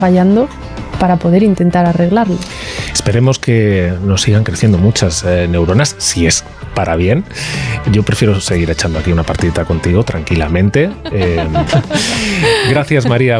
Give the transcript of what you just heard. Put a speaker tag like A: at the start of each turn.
A: fallando para poder intentar arreglarlo.
B: Esperemos que nos sigan creciendo muchas neuronas, si es para bien. Yo prefiero seguir echando aquí una partidita contigo tranquilamente. Gracias, María.